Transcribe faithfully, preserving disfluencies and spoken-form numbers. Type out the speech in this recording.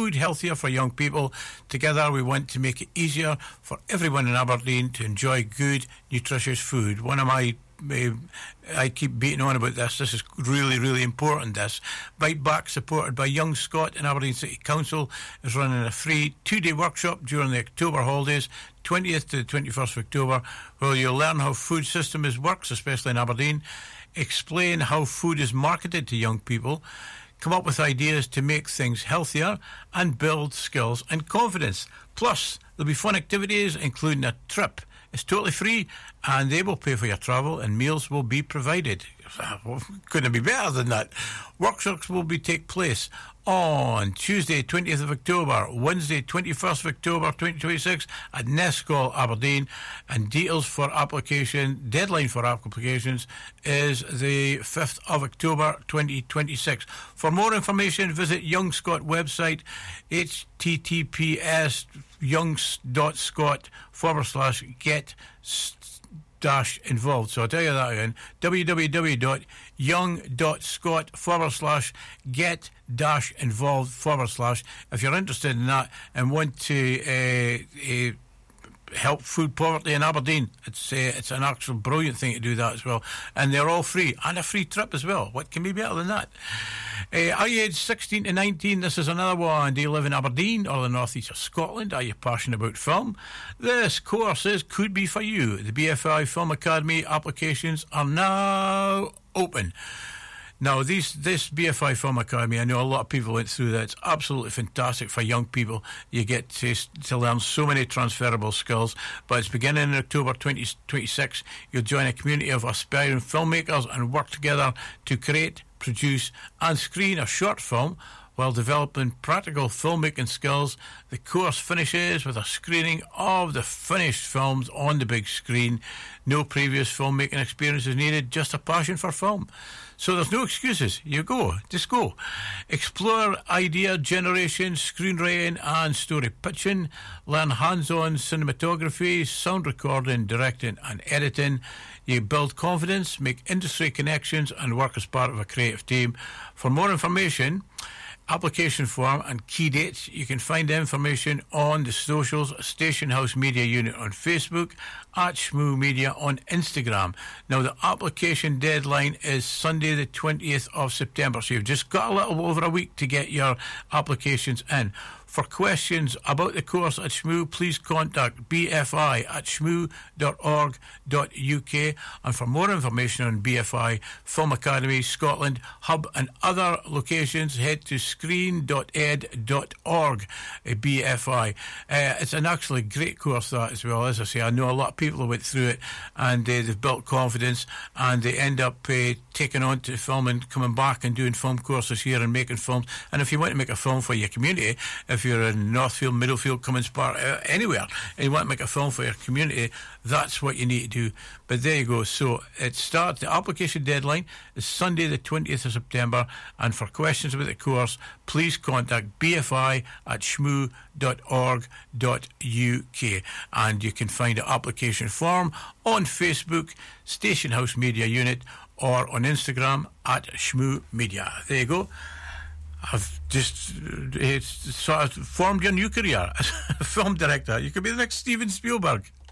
food healthier for young people. Together we want to make it easier for everyone in Aberdeen to enjoy good, nutritious food. One of my Uh, I keep beating on about this. This is really, really important, this. Bite Back, supported by Young Scott and Aberdeen City Council, is running a free two-day workshop during the October holidays, twentieth to the twenty-first of October, where you'll learn how food system is works, especially in Aberdeen, explain how food is marketed to young people, come up with ideas to make things healthier, and build skills and confidence. Plus, there'll be fun activities, including a trip. It's totally free, and they will pay for your travel, and meals will be provided. Couldn't be better than that. Workshops will be take place on Tuesday, twentieth of October, Wednesday, twenty-first of October, twenty twenty-six, at Nescall, Aberdeen. And details for application, deadline for applications is the fifth of October, twenty twenty-six. For more information, visit Young Scott website, https young.scott forward slash get dash involved. So I'll tell you that again, www.young.scott forward slash get dash involved forward slash. If you're interested in that and want to uh, uh, help food poverty in Aberdeen, it's uh, it's an actual brilliant thing to do that as well. And they're all free, and a free trip as well. What can be better than that? Uh, are you aged sixteen to nineteen? This is another one. Do you live in Aberdeen or the northeast of Scotland? Are you passionate about film? This course is could be for you. The B F I Film Academy applications are now open. Now, these, this B F I Film Academy, I know a lot of people went through that. It's absolutely fantastic for young people. You get to, to learn so many transferable skills. But it's beginning in October twenty twenty-six. You'll join a community of aspiring filmmakers and work together to create, produce and screen a short film while developing practical filmmaking skills. The course finishes with a screening of the finished films on the big screen. No previous filmmaking experience is needed, just a passion for film. So there's no excuses. You go. Just go. Explore idea generation, screenwriting and story pitching. Learn hands-on cinematography, sound recording, directing and editing. You build confidence, make industry connections and work as part of a creative team. For more information, application form and key dates, you can find information on the socials, Station House Media Unit on Facebook, at Shmoo Media on Instagram. Now, the application deadline is Sunday the twentieth of September, so you've just got a little over a week to get your applications in. For questions about the course at Shmoo, please contact B F I at shmoo dot org dot U K. And for more information on B F I Film Academy, Scotland, Hub and other locations, head to screen dot ed dot org, B F I. Uh, it's an actually great course, that, as well. As I say, I know a lot of people who went through it, and uh, they've built confidence, and they end up uh, taking on to film and coming back and doing film courses here and making films. And if you want to make a film for your community, if you're in Northfield, Middlefield, Cummins Park, uh, anywhere, and you want to make a film for your community, that's what you need to do. But there you go. So it starts, the application deadline is Sunday the twentieth of September, and for questions about the course, please contact B F I at shmoo dot org dot U K. And you can find an application form on Facebook, Station House Media Unit, or on Instagram at Shmoo Media. There you go. I've just uh, sort of formed your new career as a film director. You could be the next Steven Spielberg.